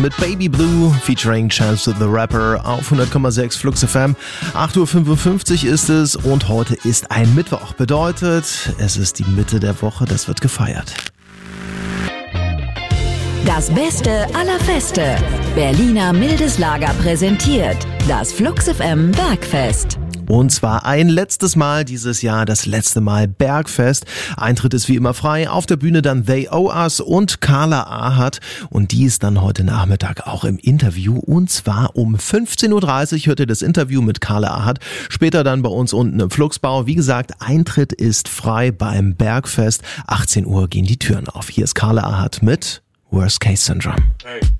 mit Baby Blue featuring Chance the Rapper auf 100,6 Flux FM. 8.55 Uhr ist es und heute ist ein Mittwoch. Bedeutet, es ist die Mitte der Woche, das wird gefeiert. Das Beste aller Feste. Berliner Mildes Lager präsentiert das Flux FM Bergfest. Und zwar ein letztes Mal dieses Jahr, das letzte Mal Bergfest. Eintritt ist wie immer frei. Auf der Bühne dann They Owe Us und Carla Ahat. Und die ist dann heute Nachmittag auch im Interview. Und zwar um 15.30 Uhr hört ihr das Interview mit Carla Ahat. Später dann bei uns unten im Fluxbau. Wie gesagt, Eintritt ist frei beim Bergfest. 18 Uhr gehen die Türen auf. Hier ist Carla Ahat mit Worst Case Syndrome. Hey.